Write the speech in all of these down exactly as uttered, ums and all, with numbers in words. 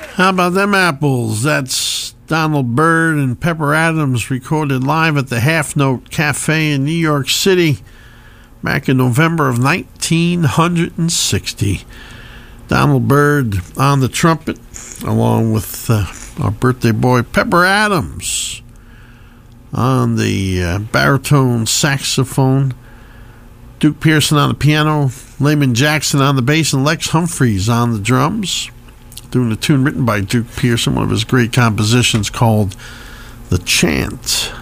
How about them apples? That's Donald Byrd and Pepper Adams recorded live at the Half Note Cafe in New York City back in November of nineteen sixty. Donald Byrd on the trumpet, along with uh, our birthday boy Pepper Adams on the uh, baritone saxophone, Duke Pearson on the piano, Layman Jackson on the bass, and Lex Humphreys on the drums, doing a tune written by Duke Pearson, one of his great compositions called The Chant.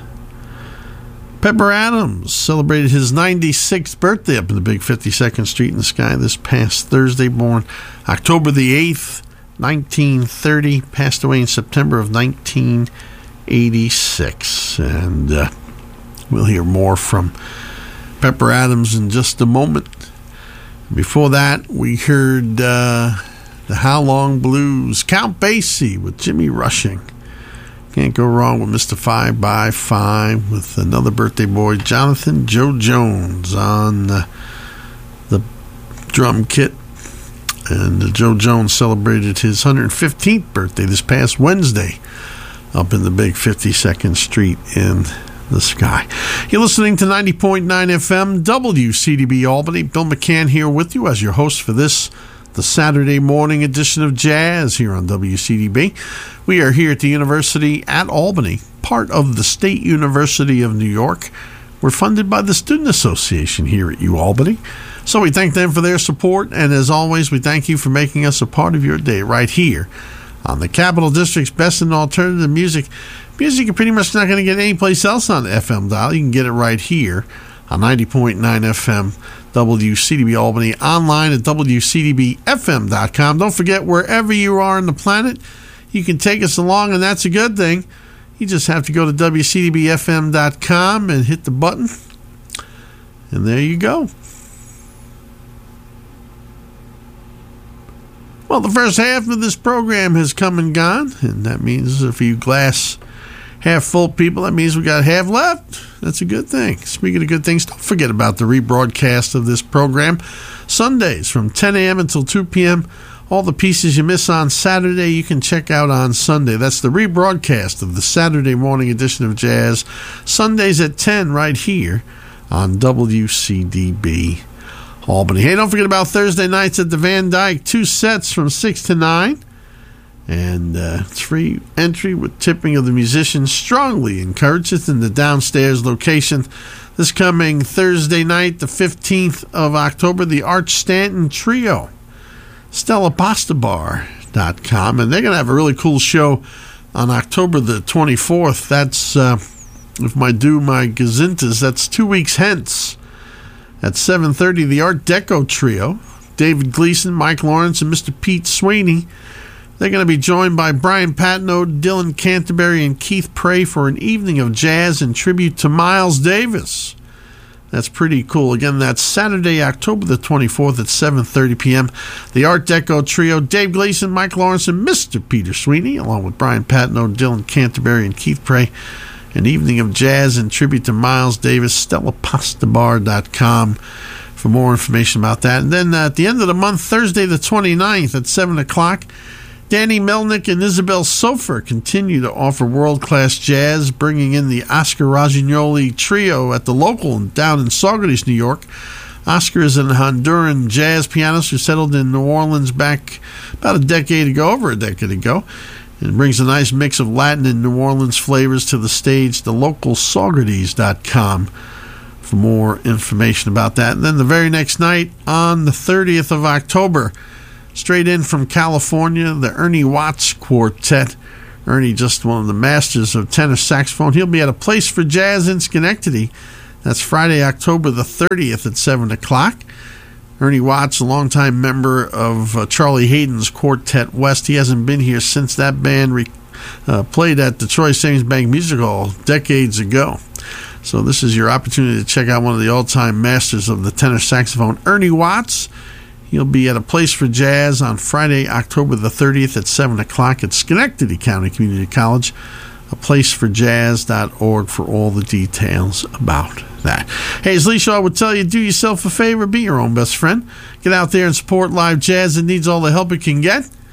Pepper Adams celebrated his ninety-sixth birthday up in the big fifty-second Street in the Sky this past Thursday, born October the eighth, nineteen thirty, passed away in September of nineteen eighty-six. And uh, we'll hear more from Pepper Adams in just a moment. Before that, we heard uh, the How Long Blues, Count Basie with Jimmy Rushing. Can't go wrong with Mister Five by Five with another birthday boy, Jonathan Joe Jones, on uh, the drum kit. And uh, Joe Jones celebrated his one hundred fifteenth birthday this past Wednesday up in the big fifty-second Street in the Sky. You're listening to ninety point nine F M W C D B Albany. Bill McCann here with you as your host for this, the Saturday morning edition of Jazz here on W C D B. We are here at the University at Albany, part of the State University of New York. We're funded by the Student Association here at UAlbany. So we thank them for their support, and as always, we thank you for making us a part of your day right here on the Capital District's best in alternative music. Music you're pretty much not going to get anyplace else on the F M dial. You can get it right here on ninety point nine F M W C D B Albany, online at W C D B F M dot com. Don't forget, wherever you are on the planet, you can take us along, and that's a good thing. You just have to go to W C D B F M dot com and hit the button, and there you go. Well, the first half of this program has come and gone, and that means if you glass half full people, that means we got half left. That's a good thing. Speaking of good things, don't forget about the rebroadcast of this program. Sundays from ten a.m. until two p.m. All the pieces you miss on Saturday, you can check out on Sunday. That's the rebroadcast of the Saturday morning edition of Jazz. Sundays at ten right here on W C D B Albany. Hey, don't forget about Thursday nights at the Van Dyke. Two sets from six to nine. And uh, it's free entry with tipping of the musicians. Strongly encouraged in the downstairs location. This coming Thursday night, the fifteenth of October, the Art Stanton Trio. Stella Pasta Bar dot com. And they're going to have a really cool show on October the twenty-fourth. That's, uh, if my do my gazintas, that's two weeks hence. At seven thirty, the Art Deco Trio. David Gleason, Mike Lawrence, and Mister Pete Sweeney. They're going to be joined by Brian Patno, Dylan Canterbury, and Keith Prey for an evening of jazz in tribute to Miles Davis. That's pretty cool. Again, that's Saturday, October the twenty-fourth at seven thirty p.m. The Art Deco Trio, Dave Gleason, Mike Lawrence, and Mister Peter Sweeney, along with Brian Patno, Dylan Canterbury, and Keith Prey. An evening of jazz in tribute to Miles Davis. Stella Pasta Bar dot com for more information about that. And then uh, at the end of the month, Thursday the twenty-ninth at seven o'clock, Danny Melnick and Isabel Sofer continue to offer world-class jazz, bringing in the Oscar Rossignoli Trio at the local down in Saugerties, New York. Oscar is an Honduran jazz pianist who settled in New Orleans back about a decade ago, over a decade ago, and brings a nice mix of Latin and New Orleans flavors to the stage. The local Saugerties dot com for more information about that. And then the very next night, on the thirtieth of October, straight in from California, the Ernie Watts Quartet. Ernie, just one of the masters of tenor saxophone. He'll be at a Place for Jazz in Schenectady. That's Friday, October the thirtieth at seven o'clock. Ernie Watts, a longtime member of uh, Charlie Hayden's Quartet West. He hasn't been here since that band re- uh, played at the Troy Savings Bank Music Hall decades ago. So this is your opportunity to check out one of the all-time masters of the tenor saxophone, Ernie Watts. He'll be at a Place for Jazz on Friday, October the thirtieth at seven o'clock at Schenectady County Community College. a place for jazz dot org for all the details about that. Hey, as Lee Shaw would tell you, do yourself a favor, be your own best friend. Get out there and support live jazz. It needs all the help it can get.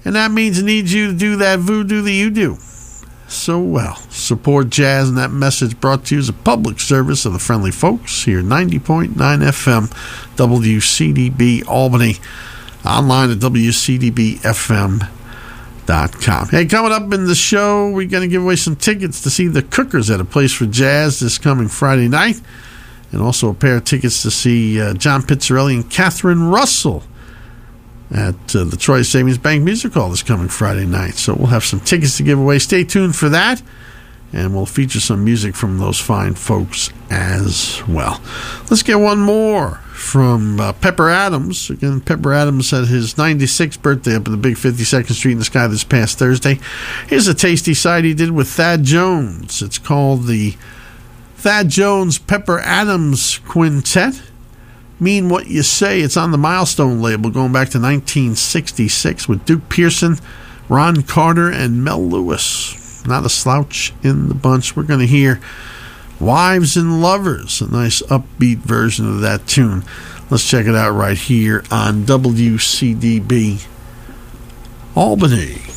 And that means it needs you to do that voodoo that you do so well. Support jazz, and that message brought to you as a public service of the friendly folks here, ninety point nine F M, W C D B Albany, online at W C D B F M dot com. Hey, coming up in the show, we're going to give away some tickets to see the Cookers at A Place for Jazz this coming Friday night, and also a pair of tickets to see uh, John Pizzarelli and Catherine Russell at uh, the Troy Savings Bank Music Hall this coming Friday night. So we'll have some tickets to give away. Stay tuned for that, and we'll feature some music from those fine folks as well. Let's get one more from uh, Pepper Adams. Again, Pepper Adams had his ninety-sixth birthday up in the big fifty-second Street in the Sky this past Thursday. Here's a tasty side he did with Thad Jones. It's called the Thad Jones Pepper Adams Quintet. Mean What You Say. It's on the Milestone label going back to nineteen sixty-six with Duke Pearson, Ron Carter, and Mel Lewis. Not a slouch in the bunch. We're going to hear Wives and Lovers, a nice upbeat version of that tune. Let's check it out right here on W C D B Albany.